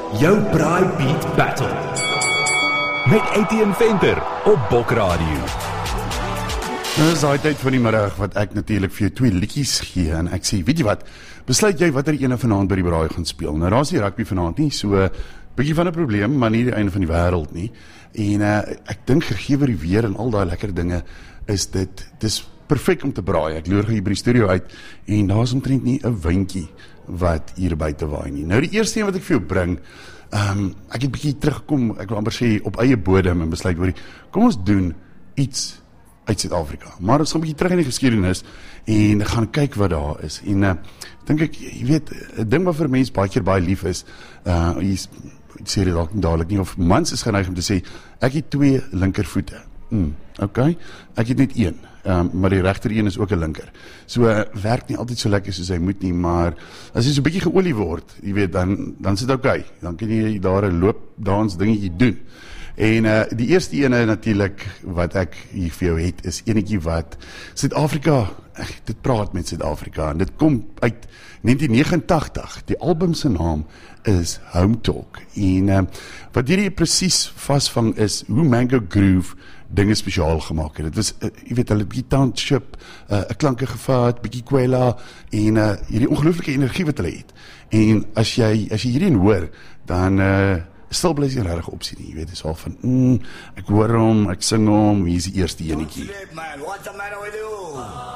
Jou Braai Beat Battle met Etienne Venter op Bok Radio. Nou is daai tyd van die middag wat ek natuurlik vir jou 2 liedjies gee en ek sê, weet jy wat, besluit jy watter ene vanaand by die braai gaan speel. Nou daar is die rugby vanaand nie, so bietjie van 'n probleem, maar nie die einde van die wêreld nie. En ek dink gegee vir die weer en al daai lekker dinge, is dis perfek om te braai. Ek loer hier by die studio uit en daar is omtrent nie 'n windjie wat hier buite waai nie. Nou die eerste een wat ek vir jou bring, ek het bietjie teruggekom, ek wil amper sê op eie bodem en besluit hoor, kom ons doen iets uit Suid-Afrika. Maar ons gaan 'n bietjie terug in die geskiedenis en gaan kyk wat daar is. En dink ek, jy weet, 'n ding wat vir mense baie keer baie lief is, jy sê dit dalk dadelik nie, of mans is geneig om te sê, ek het 2 linkervoete. Okay, ek het net 1, maar die regter een is ook 'n linker. So werk nie altyd so lekker soos hy moet nie, maar as jy so 'n bietjie geolie word, jy weet, dan is dit okay. Dan kan jy daar 'n loopdans dingetjie doen. En die eerste ene natuurlik wat ek hier vir jou het, is enetjie wat Suid-Afrika, dit praat met Suid-Afrika, en dit kom uit 1989. Die album se naam is Home Talk. En wat hierdie presies vasvang is hoe Mango Groove dinge spesiaal gemaak het. Dit was, jy weet, hulle bietjie township, 'n klanke gevat, bietjie kwela, en hierdie ongelooflike energie wat hulle het. En as jy hierdie hoor, dan stil bly jy regtig opsien, jy weet, dis al van, ek hoor hom, ek sing hom, hier is die eerste enetjie.